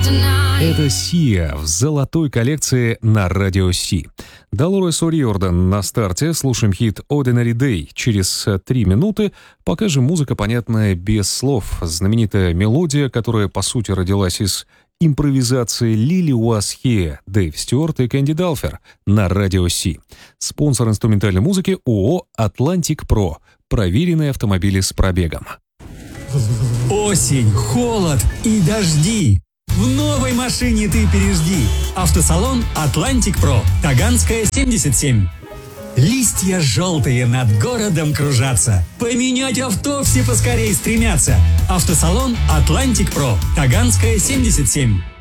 Это Сиа в золотой коллекции на радио Си. Долорес О'Риордан на старте. Слушаем хит Ordinary Day. Через 3 минуты покажем музыка, понятная без слов. Знаменитая мелодия, которая по сути родилась из импровизации Lily Was Here, Дэйв Стюарт и Кэнди Далфер на радио Си. Спонсор инструментальной музыки ООО «Атлантик Про». Проверенные автомобили с пробегом. Осень, холод и дожди. В новой машине ты пережди. Автосалон «Атлантик Про», Таганская, 77. Листья желтые над городом кружатся. Поменять авто все поскорей стремятся. Автосалон «Атлантик Про», Таганская, 77.